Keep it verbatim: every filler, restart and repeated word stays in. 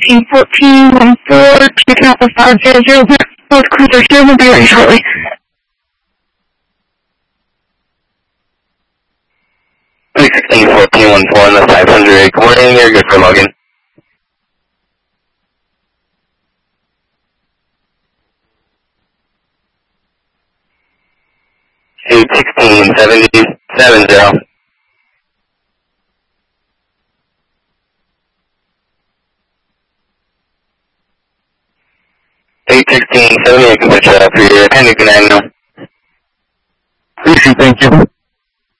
sixteen fourteen one four, checking out the five zero zero, both cruisers here, will be ready shortly. sixteen fourteen one four on the five hundred, good morning, you're good for login. eight sixteen seventy seven zero. eight sixteen seventy, I can put you up for your appendix nine now. Easy, thank you.